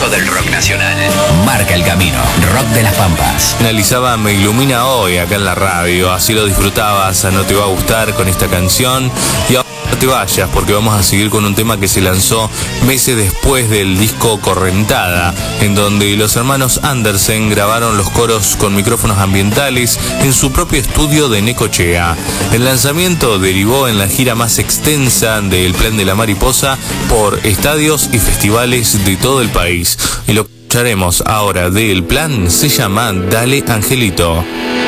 futuro del rock nacional. Marca el camino. Rock de las Pampas. Finalizaba Me Ilumina Hoy acá en la radio. Así lo disfrutabas, no te va a gustar con esta canción. Y ahora no te vayas porque vamos a seguir con un tema que se lanzó meses después del disco Correntada, en donde los hermanos Andersen grabaron los coros con micrófonos ambientales en su propio estudio de Necochea. El lanzamiento derivó en la gira más extensa del Plan de la Mariposa por estadios y festivales de todo el país. Y lo que escucharemos ahora del plan se llama Dale Angelito.